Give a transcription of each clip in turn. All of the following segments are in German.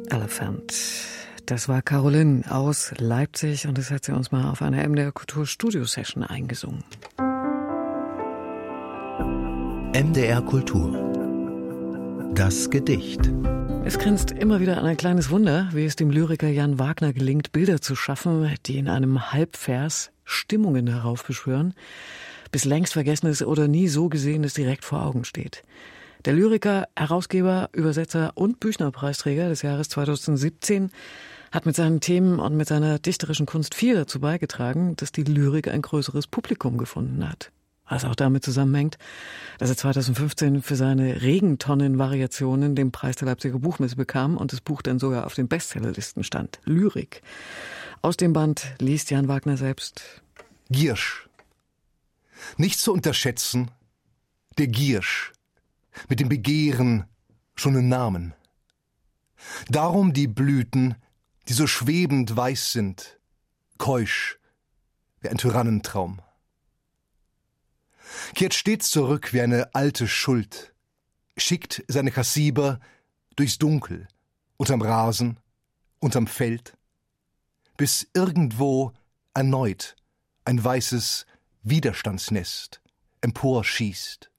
Elephant. Das war Caroline aus Leipzig und das hat sie uns mal auf einer MDR Kultur Studio Session eingesungen. MDR Kultur. Das Gedicht. Es grenzt immer wieder an ein kleines Wunder, wie es dem Lyriker Jan Wagner gelingt, Bilder zu schaffen, die in einem Halbvers Stimmungen heraufbeschwören, bis längst Vergessenes oder nie so Gesehenes direkt vor Augen steht. Der Lyriker, Herausgeber, Übersetzer und Büchner-Preisträger des Jahres 2017 hat mit seinen Themen und mit seiner dichterischen Kunst viel dazu beigetragen, dass die Lyrik ein größeres Publikum gefunden hat. Was auch damit zusammenhängt, dass er 2015 für seine Regentonnen-Variationen den Preis der Leipziger Buchmesse bekam und das Buch dann sogar auf den Bestsellerlisten stand. Lyrik. Aus dem Band liest Jan Wagner selbst. Giersch. Nicht zu unterschätzen, der Giersch. Mit dem Begehren schon im Namen. Darum die Blüten, die so schwebend weiß sind, keusch wie ein Tyrannentraum. Kehrt stets zurück wie eine alte Schuld, schickt seine Kassiber durchs Dunkel, unterm Rasen, unterm Feld, bis irgendwo erneut ein weißes Widerstandsnest emporschießt.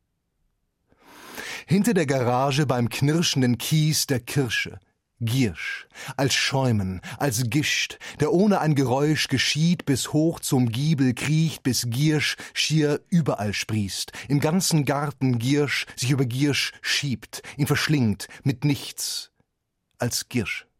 Hinter der Garage beim knirschenden Kies der Kirsche, Giersch, als Schäumen, als Gischt, der ohne ein Geräusch geschieht, bis hoch zum Giebel kriecht, bis Giersch schier überall sprießt, im ganzen Garten Giersch sich über Giersch schiebt, ihn verschlingt mit nichts als Giersch.